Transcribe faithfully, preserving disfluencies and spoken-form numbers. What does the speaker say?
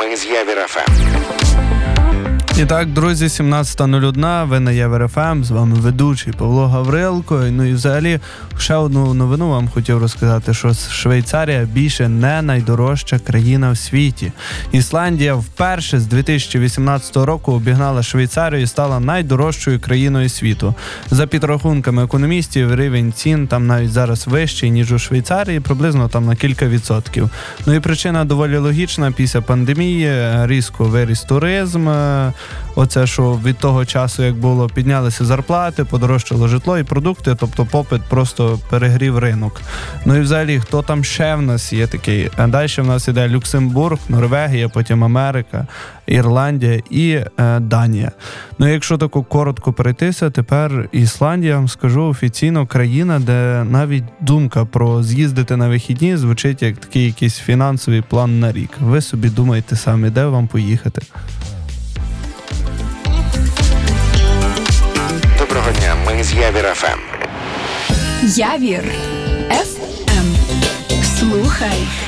Ми з Явір еф ем. І так, друзі, сімнадцята нуль один, ви на Явір еф ем, з вами ведучий Павло Гаврилко. Ну і взагалі, ще одну новину вам хотів розказати, що Швейцарія більше не найдорожча країна в світі. Ісландія вперше з дві тисячі вісімнадцятого року обігнала Швейцарію і стала найдорожчою країною світу. За підрахунками економістів, рівень цін там навіть зараз вищий, ніж у Швейцарії, приблизно там на кілька відсотків. Ну і причина доволі логічна, після пандемії різко виріс туризм. Оце, що від того часу, як було, піднялися зарплати, подорожчало житло і продукти, тобто попит просто перегрів ринок. Ну і взагалі, хто там ще в нас є такий? А далі в нас іде Люксембург, Норвегія, потім Америка, Ірландія і е, Данія. Ну і якщо таку коротко перейтися, тепер Ісландія, вам скажу, офіційно країна, де навіть думка про з'їздити на вихідні звучить як такий якийсь фінансовий план на рік. Ви собі думаєте самі, де вам поїхати? Доброго дня, ми з Явір еф ем. Явір еф ем. Слухай.